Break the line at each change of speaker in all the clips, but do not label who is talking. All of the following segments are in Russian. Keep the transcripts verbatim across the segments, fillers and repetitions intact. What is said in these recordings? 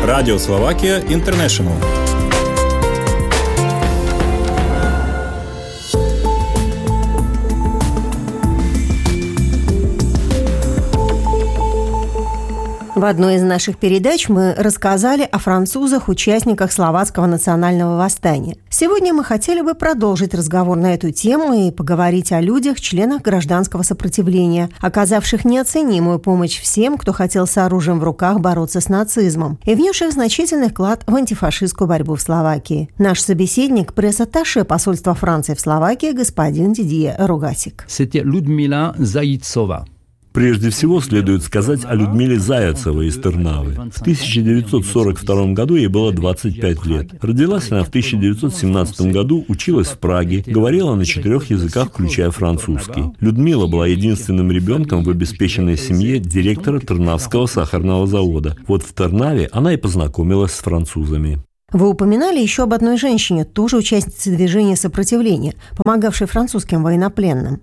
Радио Словакия Интернешнл.
В одной из наших передач мы рассказали о французах, участниках словацкого национального восстания. Сегодня мы хотели бы продолжить разговор на эту тему и поговорить о людях, членах гражданского сопротивления, оказавших неоценимую помощь всем, кто хотел с оружием в руках бороться с нацизмом, и внесших значительный вклад в антифашистскую борьбу в Словакии. Наш собеседник – пресс-атташе посольства Франции в Словакии господин Дидье Рогасик.
Это Людмила Заицова.
Прежде всего, следует сказать о Людмиле Заяцевой из Тырнавы. В тысяча девятьсот сорок втором году ей было двадцать пять лет. Родилась она в тысяча девятьсот семнадцатом году, училась в Праге, говорила на четырех языках, включая французский. Людмила была единственным ребенком в обеспеченной семье директора Тырнавского сахарного завода. Вот в Тырнаве она и познакомилась с французами.
Вы упоминали еще об одной женщине, тоже участнице движения сопротивления, помогавшей французским военнопленным.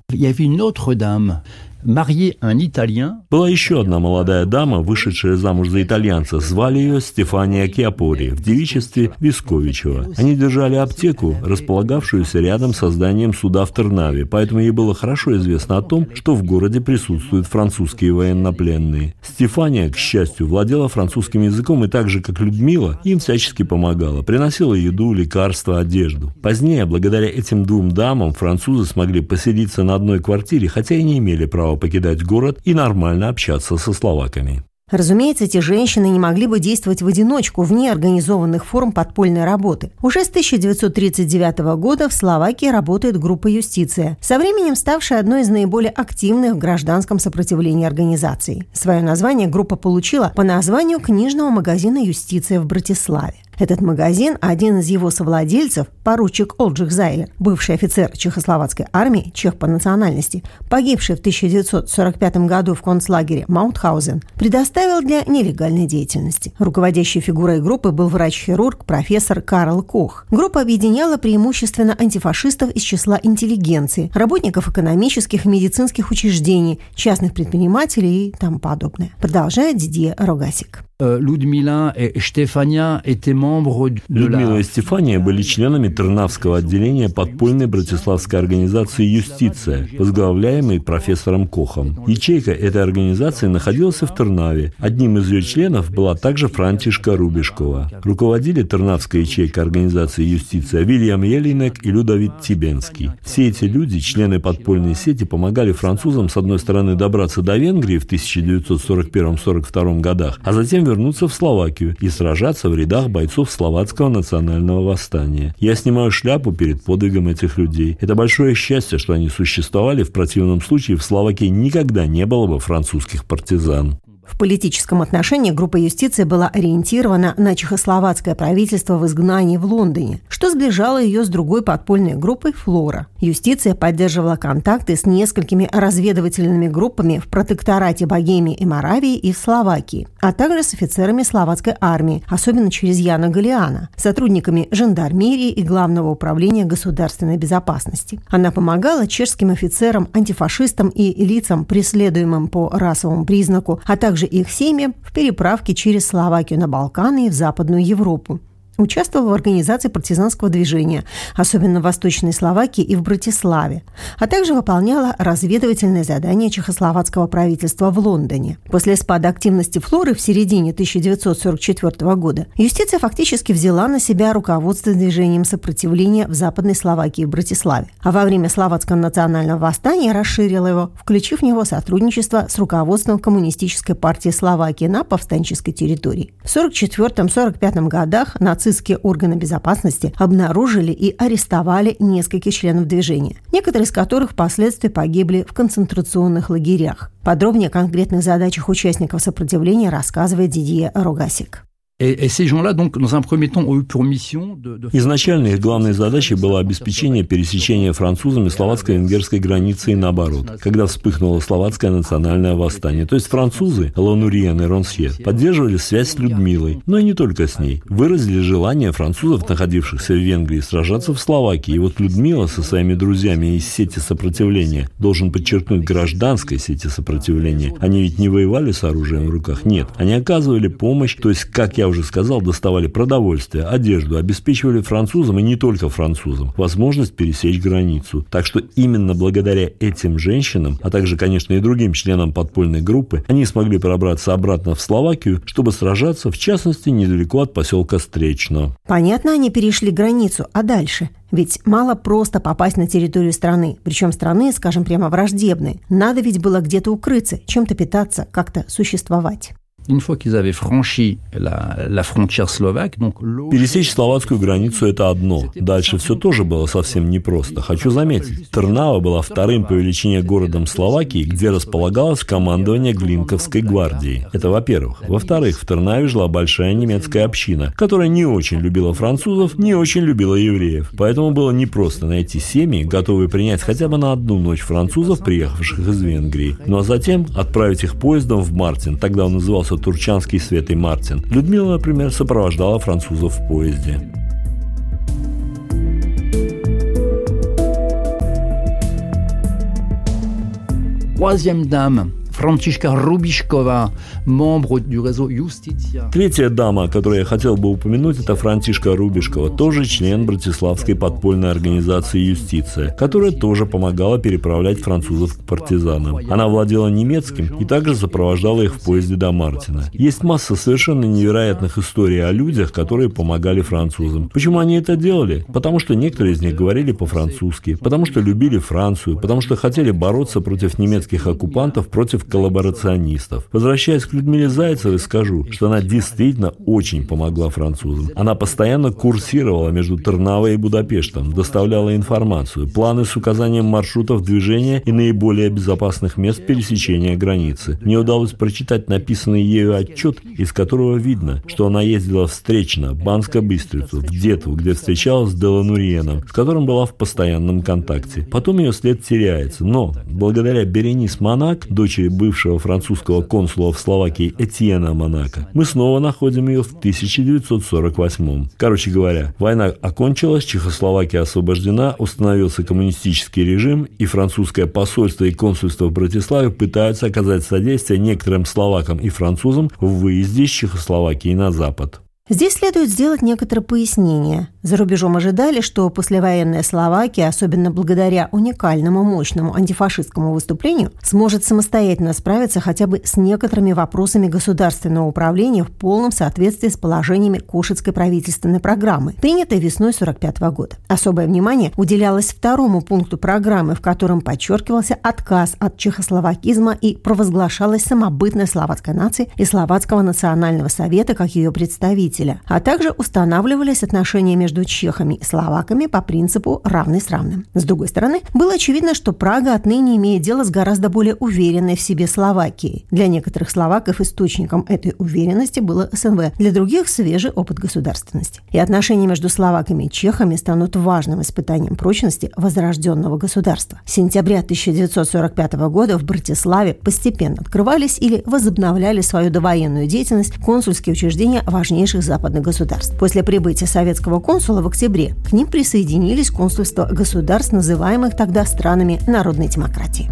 Была еще одна молодая дама, вышедшая замуж за итальянца. Звали ее Стефания Киапори, в девичестве Висковичева. Они держали аптеку, располагавшуюся рядом со зданием суда в Тырнаве, поэтому ей было хорошо известно о том, что в городе присутствуют французские военнопленные. Стефания, к счастью, владела французским языком и так же, как Людмила, им всячески помогала, приносила еду, лекарства, одежду. Позднее, благодаря этим двум дамам, французы смогли поселиться на одной квартире, хотя и не имели права покидать город и нормально общаться со словаками.
Разумеется, эти женщины не могли бы действовать в одиночку, вне организованных форм подпольной работы. Уже с тысяча девятьсот тридцать девятого года в Словакии работает группа «Юстиция», со временем ставшая одной из наиболее активных в гражданском сопротивлении организаций. Свое название группа получила по названию книжного магазина «Юстиция» в Братиславе. Этот магазин, один из его совладельцев, поручик Олджих Зайлер, бывший офицер чехословацкой армии, чех по национальности, погибший в тысяча девятьсот сорок пятом году в концлагере Маутхаузен, предоставил для нелегальной деятельности. Руководящей фигурой группы был врач-хирург профессор Карл Кох. Группа объединяла преимущественно антифашистов из числа интеллигенции, работников экономических и медицинских учреждений, частных предпринимателей и тому подобное. Продолжает Дидье Рогасик.
Людмила и Стефания
Людмила и Стефания были членами Тырнавского отделения подпольной братиславской организации «Юстиция», возглавляемой профессором Кохом. Ячейка этой организации находилась в Тырнаве. Одним из ее членов была также Франтишка Рубишкова. Руководили Тырнавской ячейкой организации «Юстиция» Вильям Елинек и Людовит Тибенский. Все эти люди, члены подпольной сети, помогали французам, с одной стороны, добраться до Венгрии в тысяча девятьсот сорок первом — сорок втором годах, а затем вернуться в Словакию и сражаться в рядах бойцов словацкого национального восстания. Я снимаю шляпу перед подвигом этих людей. Это большое счастье, что они существовали. В противном случае в Словакии никогда не было бы французских партизан.
В политическом отношении группа «Юстиция» была ориентирована на чехословацкое правительство в изгнании в Лондоне, что сближало ее с другой подпольной группой «Флора». «Юстиция» поддерживала контакты с несколькими разведывательными группами в протекторате Богемии и Моравии и в Словакии, а также с офицерами словацкой армии, особенно через Яна Галиана, сотрудниками жандармерии и Главного управления государственной безопасности. Она помогала чешским офицерам, антифашистам и лицам, преследуемым по расовому признаку, а также их семьям в переправке через Словакию на Балканы и в Западную Европу. Участвовал в организации партизанского движения, особенно в Восточной Словакии и в Братиславе, а также выполняла разведывательные задания чехословацкого правительства в Лондоне. После спада активности Флоры в середине тысяча девятьсот сорок четвертого года «Юстиция» фактически взяла на себя руководство движением сопротивления в Западной Словакии и в Братиславе, а во время Словацкого национального восстания расширила его, включив в него сотрудничество с руководством Коммунистической партии Словакии на повстанческой территории. В сорок четвёртом — сорок пятом годах нацисты Нацистские органы безопасности обнаружили и арестовали нескольких членов движения, некоторые из которых впоследствии погибли в концентрационных лагерях. Подробнее о конкретных задачах участников сопротивления рассказывает Дидье Рогасик.
Изначально их главной задачей было обеспечение пересечения французами словацко-венгерской границы и наоборот, когда вспыхнуло словацкое национальное восстание. То есть французы, Лонуриен и Ронсье, поддерживали связь с Людмилой, но и не только с ней. Выразили желание французов, находившихся в Венгрии, сражаться в Словакии. И вот Людмила со своими друзьями из сети сопротивления, должен подчеркнуть, гражданской сети сопротивления. Они ведь не воевали с оружием в руках, нет. Они оказывали помощь, то есть, как я я уже сказал, доставали продовольствие, одежду, обеспечивали французам и не только французам возможность пересечь границу. Так что именно благодаря этим женщинам, а также, конечно, и другим членам подпольной группы, они смогли пробраться обратно в Словакию, чтобы сражаться, в частности, недалеко от поселка Стречно.
Понятно, они перешли границу, а дальше? Ведь мало просто попасть на территорию страны, причем страны, скажем прямо, враждебные. Надо ведь было где-то укрыться, чем-то питаться, как-то существовать.
Пересечь словацкую границу – это одно. Дальше все тоже было совсем непросто. Хочу заметить, Трнава была вторым по величине городом Словакии, где располагалось командование Глинковской гвардии. Это во-первых. Во-вторых, в Трнаве жила большая немецкая община, которая не очень любила французов, не очень любила евреев. Поэтому было непросто найти семьи, готовые принять хотя бы на одну ночь французов, приехавших из Венгрии. Ну а затем отправить их поездом в Мартин. Тогда он назывался Турчанский Святый Мартин. Людмила, например, сопровождала французов в поезде.
Troisième dame, Франтишка Рубишкова, membre du réseau Justitia.
Третья дама, которую я хотел бы упомянуть, это Франтишка Рубишкова, тоже член Братиславской подпольной организации «Юстиция», которая тоже помогала переправлять французов к партизанам. Она владела немецким и также сопровождала их в поезде до Мартина. Есть масса совершенно невероятных историй о людях, которые помогали французам. Почему они это делали? Потому что некоторые из них говорили по-французски, потому что любили Францию, потому что хотели бороться против немецких оккупантов, против коллаборационистов. Возвращаясь к Людмиле Зайцевой, скажу, что она действительно очень помогла французам. Она постоянно курсировала между Трнавой и Будапештом, доставляла информацию, планы с указанием маршрутов движения и наиболее безопасных мест пересечения границы. Мне удалось прочитать написанный ею отчет, из которого видно, что она ездила в Стречно, Банско-Быстрицу, в Детву, где встречалась с Делануриеном, с которым была в постоянном контакте. Потом ее след теряется, но благодаря Беренис Монак, дочери бывшего французского консула в Словакии Этьена Монако, мы снова находим ее в тысяча девятьсот сорок восьмом. Короче говоря, война окончилась, Чехословакия освобождена, установился коммунистический режим, и французское посольство и консульство в Братиславе пытаются оказать содействие некоторым словакам и французам в выезде из Чехословакии на запад.
Здесь следует сделать некоторое пояснение. За рубежом ожидали, что послевоенная Словакия, особенно благодаря уникальному мощному антифашистскому выступлению, сможет самостоятельно справиться хотя бы с некоторыми вопросами государственного управления в полном соответствии с положениями Кошицкой правительственной программы, принятой весной сорок пятого года. Особое внимание уделялось второму пункту программы, в котором подчеркивался отказ от чехословакизма и провозглашалась самобытная словацкая нация и Словацкого национального совета как ее представитель, а также устанавливались отношения между чехами и словаками по принципу «равный с равным». С другой стороны, было очевидно, что Прага отныне имеет дело с гораздо более уверенной в себе Словакией. Для некоторых словаков источником этой уверенности было СНВ, для других – свежий опыт государственности. И отношения между словаками и чехами станут важным испытанием прочности возрожденного государства. С сентября тысяча девятьсот сорок пятого года в Братиславе постепенно открывались или возобновляли свою довоенную деятельность консульские учреждения важнейших западных государств. После прибытия советского консула в октябре к ним присоединились консульства государств, называемых тогда странами народной демократии.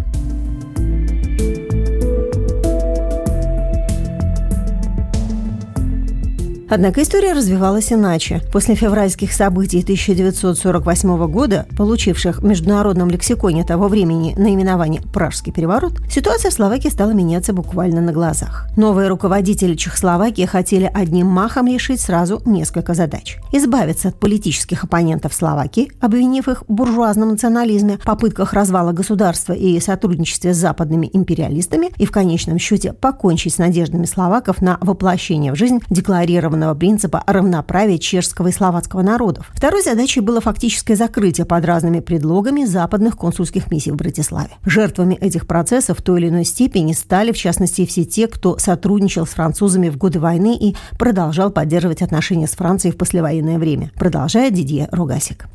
Однако история развивалась иначе. После февральских событий тысяча девятьсот сорок восьмого года, получивших в международном лексиконе того времени наименование «Пражский переворот», ситуация в Словакии стала меняться буквально на глазах. Новые руководители Чехословакии хотели одним махом решить сразу несколько задач. Избавиться от политических оппонентов Словакии, обвинив их в буржуазном национализме, попытках развала государства и сотрудничестве с западными империалистами и в конечном счете покончить с надеждами словаков на воплощение в жизнь декларированного принципа равноправия чешского и словацкого народов. Второй задачей было фактическое закрытие под разными предлогами западных консульских миссий в Братиславе. Жертвами этих процессов в той или иной степени стали, в частности, все те, кто сотрудничал с французами в годы войны и продолжал поддерживать отношения с Францией в послевоенное время. Продолжает Дидье Рогасик.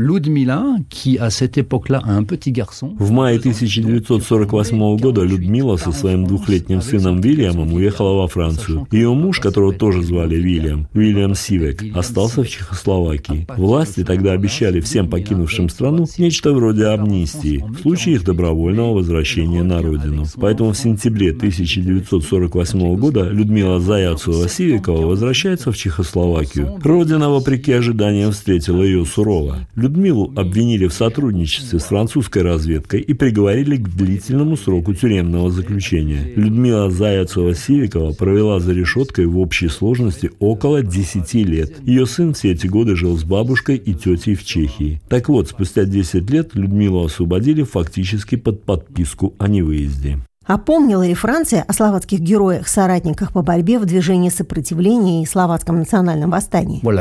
В мае тысяча девятьсот сорок восьмого года Людмила со своим двухлетним сыном Вильямом уехала во Францию. Ее муж, которого тоже звали Вильям, Уильям, Уильям Сивек, остался в Чехословакии. Власти тогда обещали всем покинувшим страну нечто вроде амнистии в случае их добровольного возвращения на родину. Поэтому в сентябре тысяча девятьсот сорок восьмого года Людмила Заяцова-Сивекова возвращается в Чехословакию. Родина, вопреки ожиданиям, встретила ее сурово. Людмилу обвинили в сотрудничестве с французской разведкой и приговорили к длительному сроку тюремного заключения. Людмила Заяцова-Сивекова провела за решеткой в общей сложности около десяти лет. Ее сын все эти годы жил с бабушкой и тетей в Чехии. Так вот, спустя десять лет Людмилу освободили фактически под подписку о невыезде.
А помнила ли Франция о словацких героях-соратниках по борьбе в движении сопротивления и словацком национальном восстании?
У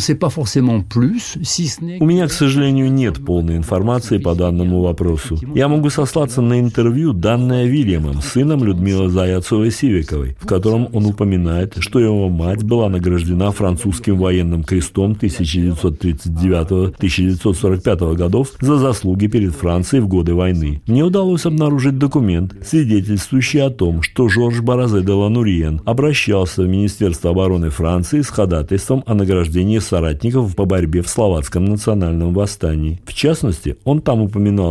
меня, к сожалению, нет полной информации по данному вопросу. Я могу сослаться на интервью, данное Вильямом, сыном Людмилы Заяцовой-Сивековой, в котором он упоминает, что его мать была награждена французским военным крестом тысяча девятьсот тридцать девятого — тысяча девятьсот сорок пятого годов за заслуги перед Францией в годы войны. Мне удалось обнаружить документ, свидетельствующий о том, что Жорж Баразе де Ланурьен обращался в Министерство обороны Франции с ходатайством о награждении соратников по борьбе в словацком национальном восстании. В частности, он там упоминал